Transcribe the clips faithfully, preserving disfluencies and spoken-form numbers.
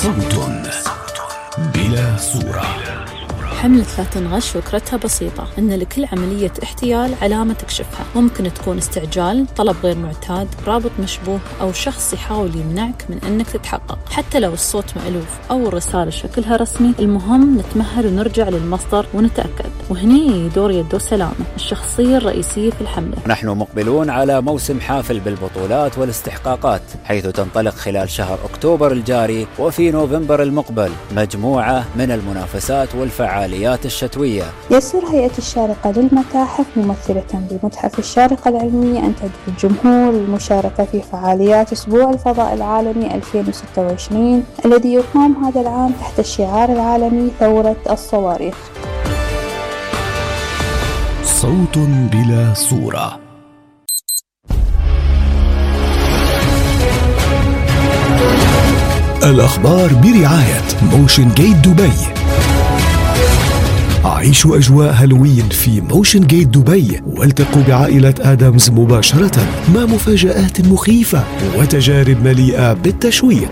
صوت بلا صورة. حملة لا تنغش فكرتها بسيطة، أن لكل عملية احتيال علامة تكشفها. ممكن تكون استعجال، طلب غير معتاد، رابط مشبوه، أو شخص يحاول يمنعك من أنك تتحقق. حتى لو الصوت مألوف أو الرسالة شكلها رسمي، المهم نتمهل ونرجع للمصدر ونتأكد. وهني دور يدو سلامة، الشخصية الرئيسية في الحملة. نحن مقبلون على موسم حافل بالبطولات والاستحقاقات، حيث تنطلق خلال شهر أكتوبر الجاري وفي نوفمبر المقبل مجموعة من المنافسات والفعاليات الشتوية. يسر هيئة الشارقة للمتاحف ممثلة بمتحف الشارقة العلمية أن تدعو الجمهور للمشاركة في فعاليات أسبوع الفضاء العالمي ألفين وستة وعشرين الذي يقام هذا العام تحت الشعار العالمي ثورة الصواريخ. صوت بلا صورة. الأخبار برعاية موشن جيت دبي. عيشوا أجواء هالوين في موشن جيت دبي والتقوا بعائلة آدمز مباشرة مع مفاجآت مخيفة وتجارب مليئة بالتشويق.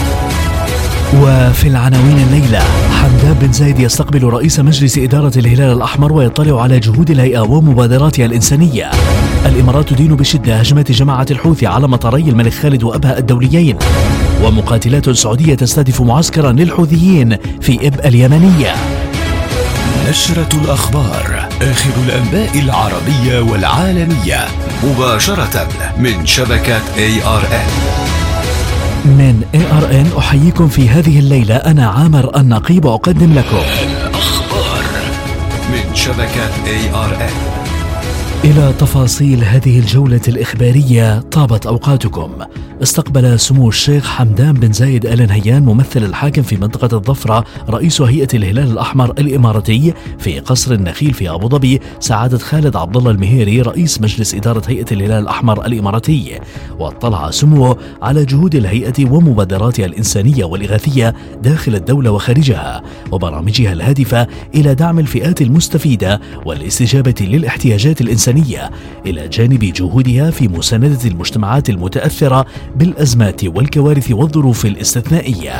وفي العناوين الليلة، حمدان بن زايد يستقبل رئيس مجلس إدارة الهلال الأحمر ويطلع على جهود الهيئة ومبادراتها الإنسانية. الإمارات تدين بشدة هجمات جماعة الحوثي على مطاري الملك خالد وأبها الدوليين. ومقاتلات سعودية تستهدف معسكرا للحوثيين في إب اليمنية. نشرة الأخبار، آخر الأنباء العربية والعالمية مباشرة من شبكة إيه آر إن. من إيه آر إن أحييكم في هذه الليلة، أنا عامر النقيب أقدم لكم الأخبار من شبكة إيه آر إن. إلى تفاصيل هذه الجولة الإخبارية، طابت أوقاتكم. استقبل سمو الشيخ حمدان بن زايد آل نهيان ممثل الحاكم في منطقة الظفرة رئيس هيئة الهلال الأحمر الإماراتي في قصر النخيل في أبو ظبي سعادة خالد عبد الله المهيري رئيس مجلس إدارة هيئة الهلال الأحمر الإماراتي. واطلع سموه على جهود الهيئة ومبادراتها الإنسانية والإغاثية داخل الدولة وخارجها وبرامجها الهادفة إلى دعم الفئات المستفيدة والاستجابة للاحتياجات الإنسانية، إلى جانب جهودها في مساندة المجتمعات المتأثرة بالأزمات والكوارث والظروف الاستثنائية.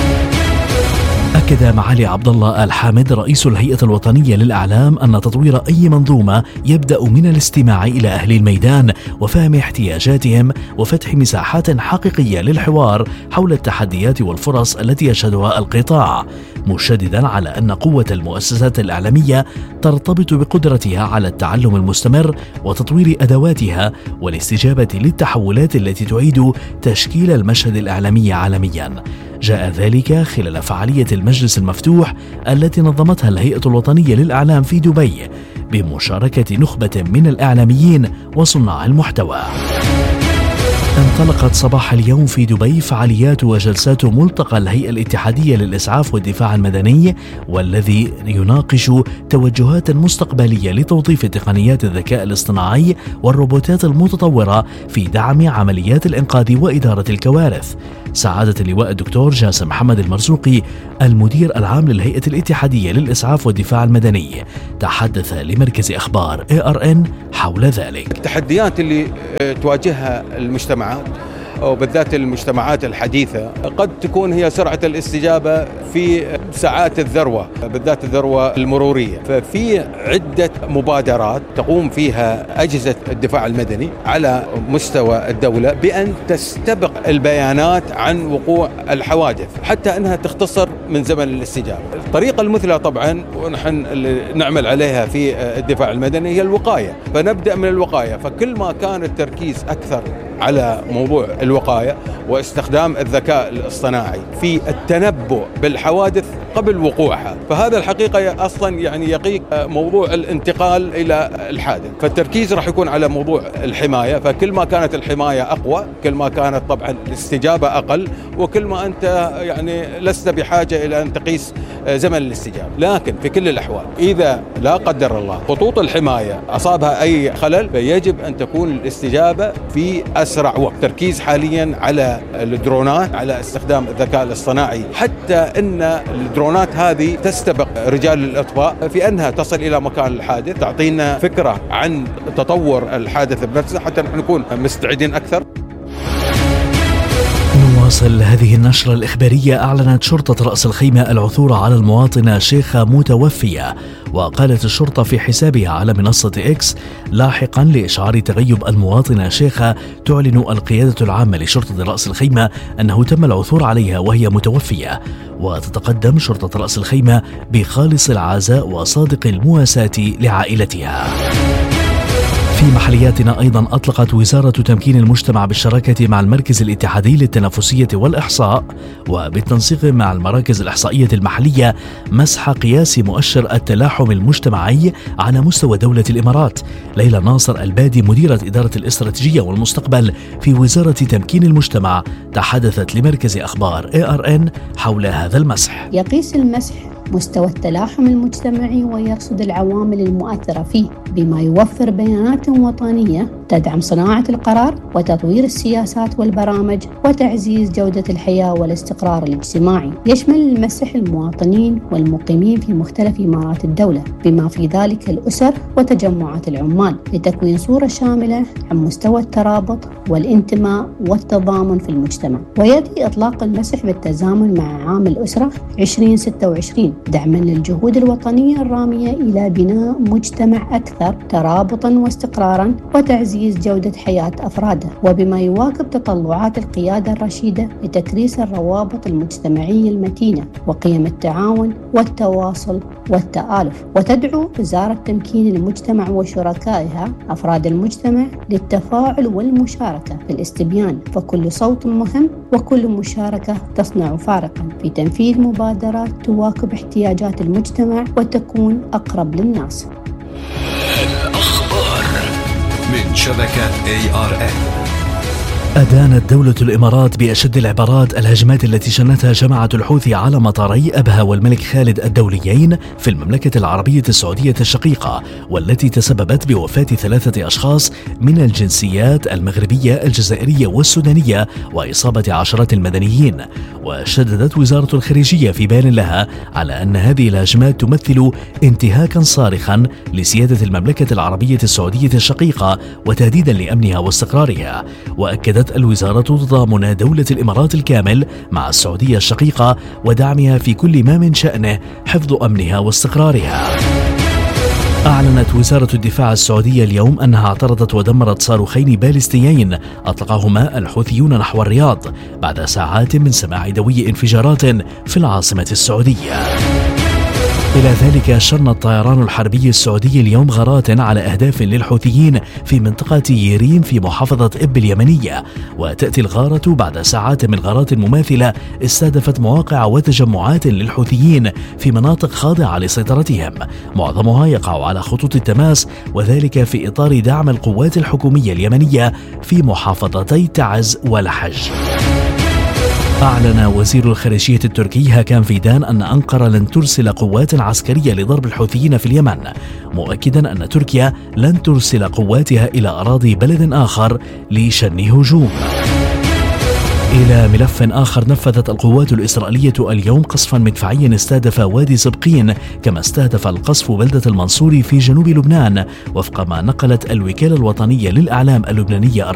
أكد معالي عبد الله آل حامد رئيس الهيئة الوطنية للإعلام أن تطوير أي منظومة يبدأ من الاستماع إلى أهل الميدان وفهم احتياجاتهم وفتح مساحات حقيقية للحوار حول التحديات والفرص التي يشهدها القطاع، مشددا على أن قوة المؤسسات الإعلامية ترتبط بقدرتها على التعلم المستمر وتطوير أدواتها والاستجابة للتحولات التي تعيد تشكيل المشهد الإعلامي عالميا. جاء ذلك خلال فعالية المجلس المفتوح التي نظمتها الهيئة الوطنية للإعلام في دبي بمشاركة نخبة من الإعلاميين وصناع المحتوى. انطلقت صباح اليوم في دبي فعاليات وجلسات ملتقى الهيئة الاتحادية للإسعاف والدفاع المدني، والذي يناقش توجهات مستقبلية لتوظيف تقنيات الذكاء الاصطناعي والروبوتات المتطورة في دعم عمليات الإنقاذ وإدارة الكوارث. سعادة اللواء الدكتور جاسم محمد المرزوقي المدير العام للهيئة الاتحادية للإسعاف والدفاع المدني تحدث لمركز أخبار إيه آر إن حول ذلك. التحديات اللي تواجهها المجتمعات وبالذات المجتمعات الحديثة قد تكون هي سرعة الاستجابة في ساعات الذروة، بالذات الذروة المرورية. ففي عدة مبادرات تقوم فيها أجهزة الدفاع المدني على مستوى الدولة بأن تستبق البيانات عن وقوع الحوادث حتى أنها تختصر من زمن الاستجابة. الطريقة المثلى طبعا ونحن اللي نعمل عليها في الدفاع المدني هي الوقاية، فنبدأ من الوقاية. فكل ما كان التركيز أكثر على موضوع الوقاية واستخدام الذكاء الاصطناعي في التنبؤ بالحوادث قبل وقوعها، فهذا الحقيقة أصلا يعني يقيك موضوع الانتقال إلى الحادث. فالتركيز راح يكون على موضوع الحماية، فكل ما كانت الحماية أقوى كل ما كانت طبعا الاستجابة أقل، وكل ما أنت يعني لست بحاجة إلى أن تقيس زمن الاستجابة. لكن في كل الأحوال إذا لا قدر الله خطوط الحماية أصابها أي خلل فيجب أن تكون الاستجابة في أسرع وقت. تركيز حاليا على الدرونات، على استخدام الذكاء الاصطناعي حتى أن الدرونات هذه تستبق رجال الإطفاء في أنها تصل إلى مكان الحادث، تعطينا فكرة عن تطور الحادث بنفسه حتى نكون مستعدين أكثر. نواصل هذه النشرة الإخبارية. أعلنت شرطة رأس الخيمة العثور على المواطنة شيخة متوفية، وقالت الشرطة في حسابها على منصة إكس لاحقا لإشعار تغيب المواطنة شيخة تعلن القيادة العامة لشرطة رأس الخيمة أنه تم العثور عليها وهي متوفية، وتتقدم شرطة رأس الخيمة بخالص العزاء وصادق المواساة لعائلتها. في محلياتنا أيضا أطلقت وزارة تمكين المجتمع بالشراكة مع المركز الاتحادي للتنافسية والإحصاء وبالتنسيق مع المراكز الإحصائية المحلية مسح قياس مؤشر التلاحم المجتمعي على مستوى دولة الإمارات. ليلى ناصر البادي مديرة إدارة الاستراتيجية والمستقبل في وزارة تمكين المجتمع تحدثت لمركز أخبار إيه آر إن حول هذا المسح. يقيس المسح مستوى التلاحم المجتمعي ويرصد العوامل المؤثرة فيه بما يوفر بيانات وطنية تدعم صناعة القرار وتطوير السياسات والبرامج وتعزيز جودة الحياة والاستقرار الاجتماعي. يشمل المسح المواطنين والمقيمين في مختلف إمارات الدولة بما في ذلك الأسر وتجمعات العمال لتكوين صورة شاملة عن مستوى الترابط والانتماء والتضامن في المجتمع. ويأتي إطلاق المسح بالتزامن مع عام الأسرة عشرين ستة وعشرين دعما للجهود الوطنية الرامية إلى بناء مجتمع أكثر ترابطا واستقرارا وتعزيز جودة حياة أفراده، وبما يواكب تطلعات القيادة الرشيدة لتكريس الروابط المجتمعية المتينة وقيم التعاون والتواصل والتآلف. وتدعو وزارة تمكين المجتمع وشركائها أفراد المجتمع للتفاعل والمشاركة في الاستبيان، فكل صوت مهم وكل مشاركة تصنع فارقا في تنفيذ مبادرات تواكب احتياجات المجتمع وتكون أقرب للناس. الأخبار من شبكة إيه آر إن. أدانت دولة الإمارات بأشد العبارات الهجمات التي شنتها جماعة الحوثي على مطاري أبها والملك خالد الدوليين في المملكة العربية السعودية الشقيقة، والتي تسببت بوفاة ثلاثة أشخاص من الجنسيات المغربية الجزائرية والسودانية وإصابة عشرات المدنيين. وشددت وزارة الخارجية في بيان لها على أن هذه الهجمات تمثل انتهاكا صارخا لسيادة المملكة العربية السعودية الشقيقة وتهديدا لأمنها واستقرارها. وأكدت الوزارة تضامن دولة الإمارات الكامل مع السعودية الشقيقة ودعمها في كل ما من شأنه حفظ أمنها واستقرارها. أعلنت وزارة الدفاع السعودية اليوم أنها اعترضت ودمرت صاروخين باليستيين أطلقهما الحوثيون نحو الرياض بعد ساعات من سماع دوي انفجارات في العاصمة السعودية. إلى ذلك شن الطيران الحربي السعودي اليوم غارات على أهداف للحوثيين في منطقة يرين في محافظة إب اليمنية، وتأتي الغارة بعد ساعات من غارات مماثلة استهدفت مواقع وتجمعات للحوثيين في مناطق خاضعة لسيطرتهم، معظمها يقع على خطوط التماس، وذلك في إطار دعم القوات الحكومية اليمنية في محافظتي تعز ولحج. أعلن وزير الخارجية التركي هاكان فيدان أن أنقرة لن ترسل قوات عسكرية لضرب الحوثيين في اليمن، مؤكدا أن تركيا لن ترسل قواتها إلى أراضي بلد آخر لشن هجوم. إلى ملف آخر، نفذت القوات الإسرائيلية اليوم قصفا مدفعيا استهدف وادي سبقين، كما استهدف القصف بلدة المنصوري في جنوب لبنان، وفق ما نقلت الوكالة الوطنية للإعلام اللبنانية الرسمية.